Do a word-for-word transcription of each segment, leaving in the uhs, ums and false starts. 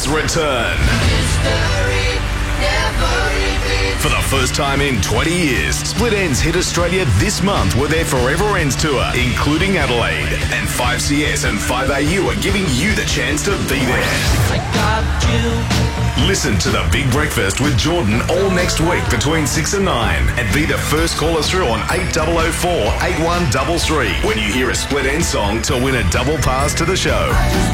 return. For the first time in twenty years, Split Enz hit Australia this month with their Forever Ends tour, including Adelaide. And five C S and five A U are giving you the chance to be there. I got you. Listen to The Big Breakfast with Jordan all next week between six and nine, and be the first caller through on eight oh oh four, eight one three three when you hear a Split Enz song to win a double pass to the show.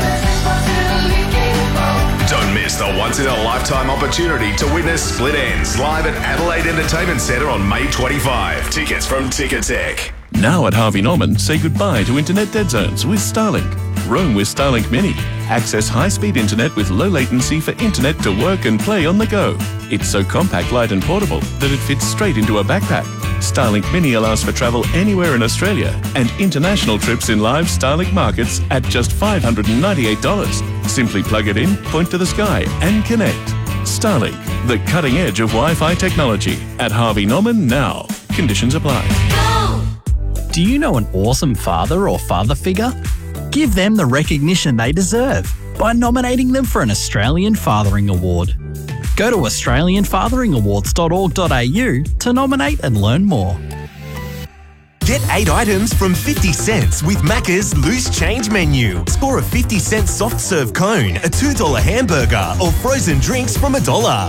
Don't miss the once-in-a-lifetime opportunity to witness Split Enz live at Adelaide Entertainment Centre on May twenty-fifth. Tickets from Ticketek. Now at Harvey Norman, say goodbye to internet dead zones with Starlink. Roam with Starlink Mini. Access high-speed internet with low latency for internet to work and play on the go. It's so compact, light and portable that it fits straight into a backpack. Starlink Mini allows for travel anywhere in Australia and international trips in live Starlink markets at just five hundred ninety-eight dollars. Simply plug it in, point to the sky and connect. Starlink, the cutting edge of Wi-Fi technology. At Harvey Norman now. Conditions apply. Do you know an awesome father or father figure? Give them the recognition they deserve by nominating them for an Australian Fathering Award. Go to australian fathering awards dot org dot a u to nominate and learn more. Get eight items from fifty cents with Macca's Loose Change Menu. Score a fifty cent soft serve cone, a two dollar hamburger or frozen drinks from a dollar.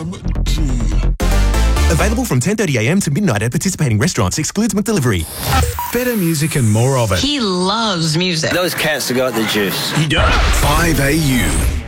Available from ten thirty a m to midnight at participating restaurants. Excludes McDelivery. Better music and more of it. He loves music. Those cats have got the juice. He does. five A U.